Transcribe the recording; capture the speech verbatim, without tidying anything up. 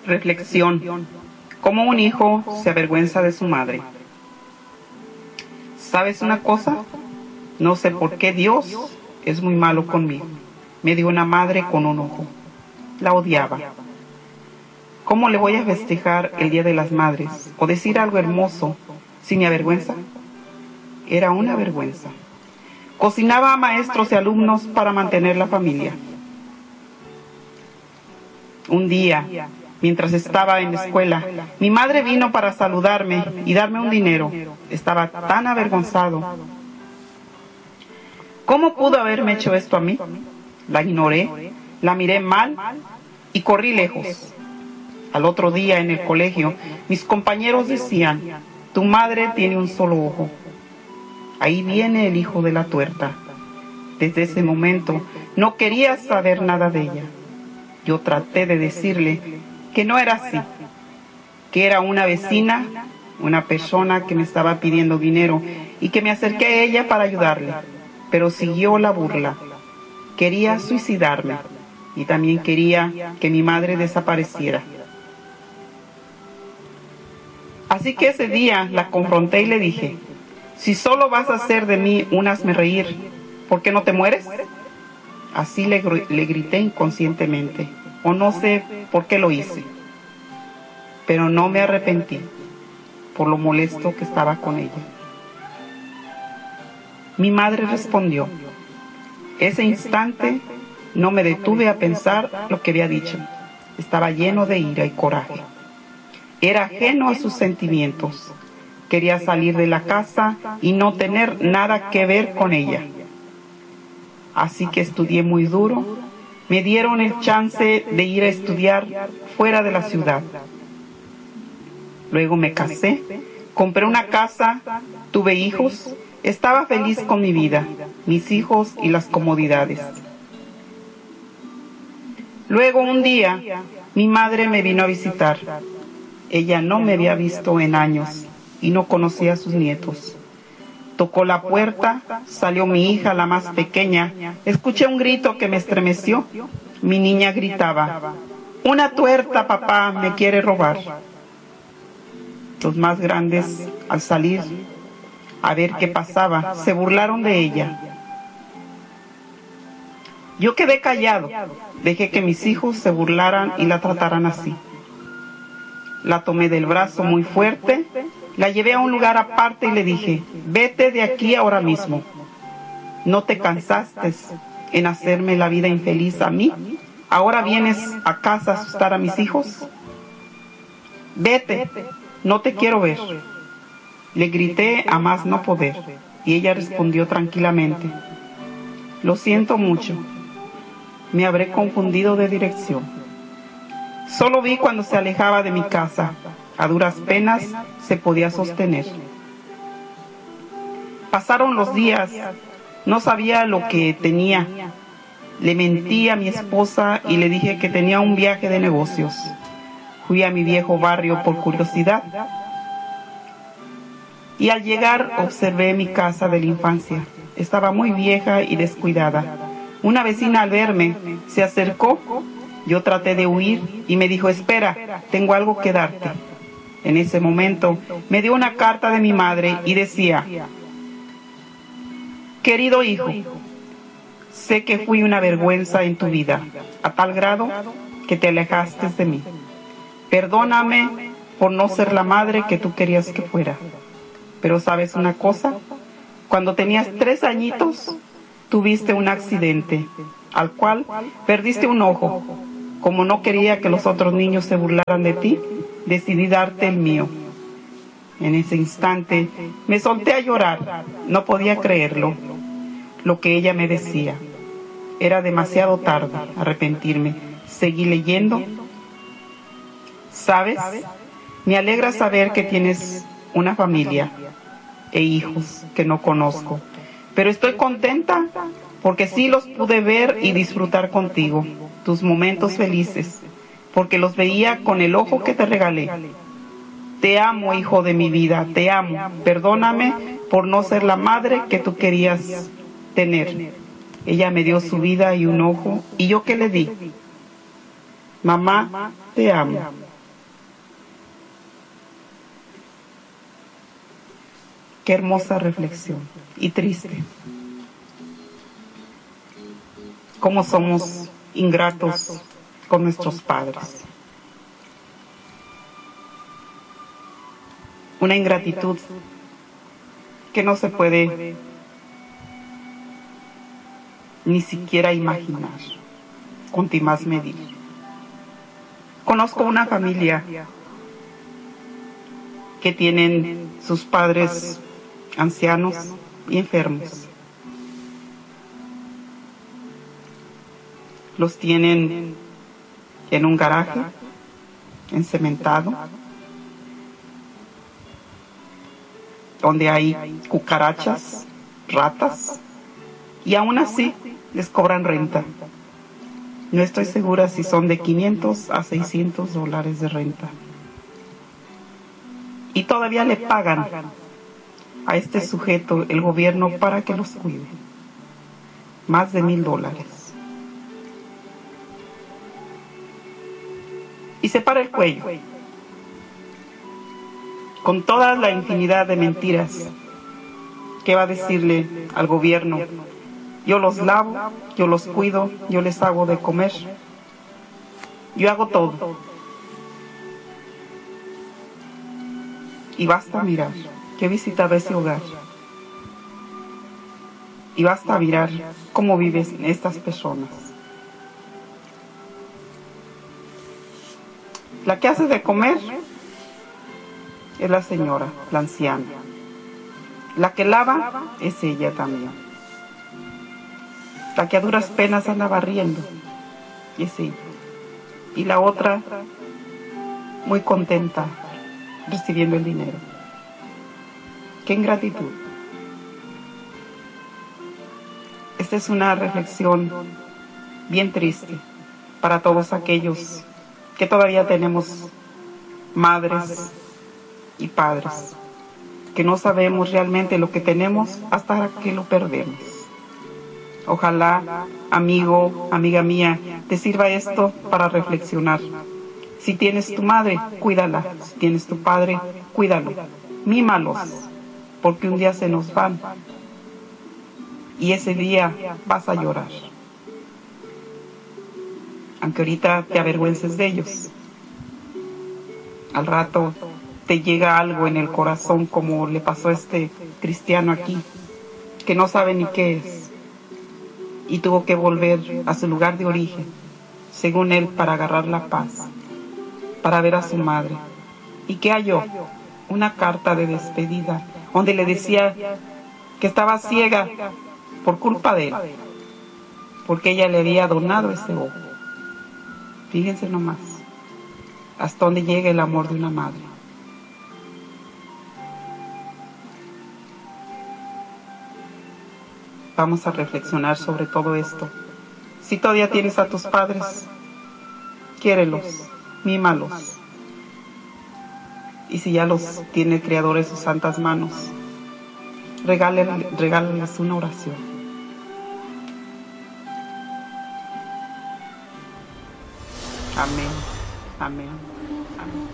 Reflexión. ¿Cómo un hijo se avergüenza de su madre? ¿Sabes una cosa? No sé por qué Dios es muy malo conmigo. Me dio una madre con un ojo. La odiaba. ¿Cómo le voy a festejar el Día de las Madres o decir algo hermoso si me avergüenza? Era una vergüenza. Cocinaba a maestros y alumnos para mantener la familia. Un día, mientras estaba en la escuela, mi madre vino para saludarme y darme un dinero. Estaba tan avergonzado. ¿Cómo pudo haberme hecho esto a mí? La ignoré, la miré mal y corrí lejos. Al otro día en el colegio, mis compañeros decían, tu madre tiene un solo ojo. Ahí viene el hijo de la tuerta. Desde ese momento no quería saber nada de ella. Yo traté de decirle que no era así, que era una vecina, una persona que me estaba pidiendo dinero y que me acerqué a ella para ayudarle, pero siguió la burla. Quería suicidarme y también quería que mi madre desapareciera. Así que ese día la confronté y le dije, si solo vas a hacer de mí un hazme reír, ¿por qué no te mueres? Así le, le grité inconscientemente, o no sé por qué lo hice, pero no me arrepentí por lo molesto que estaba con ella. Mi madre respondió. Ese instante no me detuve a pensar lo que había dicho. Estaba lleno de ira y coraje. Era ajeno a sus sentimientos. Quería salir de la casa y no tener nada que ver con ella. Así que estudié muy duro. Me dieron el chance de ir a estudiar fuera de la ciudad. Luego me casé, compré una casa, tuve hijos. Estaba feliz con mi vida, mis hijos y las comodidades. Luego un día, mi madre me vino a visitar. Ella no me había visto en años y no conocía a sus nietos. Tocó la puerta, salió mi hija, la más pequeña. Escuché un grito que me estremeció. Mi niña gritaba, una tuerta, papá, me quiere robar. Los más grandes, al salir a ver qué pasaba, se burlaron de ella. Yo quedé callado, dejé que mis hijos se burlaran y la trataran así. La tomé del brazo muy fuerte, la llevé a un lugar aparte y le dije, vete de aquí ahora mismo. ¿No te cansaste en hacerme la vida infeliz a mí? ¿Ahora vienes a casa a asustar a mis hijos? Vete, no te quiero ver. Le grité a más no poder y ella respondió tranquilamente, lo siento mucho, me habré confundido de dirección. Solo vi cuando se alejaba de mi casa, a duras penas se podía sostener. Pasaron los días, no sabía lo que tenía. Le mentí a mi esposa y le dije que tenía un viaje de negocios. Fui a mi viejo barrio por curiosidad. Y al llegar observé mi casa de la infancia. Estaba muy vieja y descuidada. Una vecina al verme se acercó. Yo traté de huir y me dijo, espera, tengo algo que darte. En ese momento me dio una carta de mi madre y decía, querido hijo, sé que fui una vergüenza en tu vida, a tal grado que te alejaste de mí. Perdóname por no ser la madre que tú querías que fuera. Pero ¿sabes una cosa? Cuando tenías tres añitos, tuviste un accidente, al cual perdiste un ojo. Como no quería que los otros niños se burlaran de ti, decidí darte el mío. En ese instante me solté a llorar, no podía creerlo, lo que ella me decía. Era demasiado tarde arrepentirme. Seguí leyendo. ¿Sabes? Me alegra saber que tienes una familia e hijos que no conozco, pero estoy contenta porque sí los pude ver y disfrutar contigo, tus momentos felices, porque los veía con el ojo que te regalé. Te amo, hijo de mi vida, te amo. Perdóname por no ser la madre que tú querías tener. Ella me dio su vida y un ojo, ¿y yo qué le di? Mamá, te amo. Qué hermosa reflexión y triste. Cómo somos ingratos con nuestros padres. Una ingratitud que no se puede ni siquiera imaginar, cuanto más medir. Conozco una familia que tienen sus padres ancianos y enfermos. Los tienen en un garaje encementado, donde hay cucarachas, ratas, y aún así les cobran renta. No estoy segura si son de quinientos a seiscientos dólares de renta. Y todavía le pagan a este sujeto el gobierno para que los cuide. Más de mil dólares. Y se para el cuello con toda la infinidad de mentiras que va a decirle al gobierno: yo los lavo, yo los cuido, yo les hago de comer, yo hago todo. Y basta mirar, que he visitado ese hogar, y basta mirar cómo viven estas personas. La que hace de comer es la señora, la anciana. La que lava es ella también. La que a duras penas anda barriendo es ella. Y la otra, muy contenta, recibiendo el dinero. ¡Qué ingratitud! Esta es una reflexión bien triste para todos aquellos que todavía tenemos madres y padres, que no sabemos realmente lo que tenemos hasta que lo perdemos. Ojalá, amigo, amiga mía, te sirva esto para reflexionar. Si tienes tu madre, cuídala. Si tienes tu padre, cuídalo. Mímalos, porque un día se nos van y ese día vas a llorar. Aunque ahorita te avergüences de ellos, al rato te llega algo en el corazón, como le pasó a este cristiano aquí, que no sabe ni qué es, y tuvo que volver a su lugar de origen, según él, para agarrar la paz, para ver a su madre. ¿Y qué halló? Una carta de despedida, donde le decía que estaba ciega por culpa de él, porque ella le había donado ese ojo. Fíjense nomás hasta dónde llega el amor de una madre. Vamos a reflexionar sobre todo esto. Si todavía tienes a tus padres, quiérelos, mímalos. Y si ya los tiene el Creador en sus santas manos, regálales, regálales una oración. Amén, amén, amén.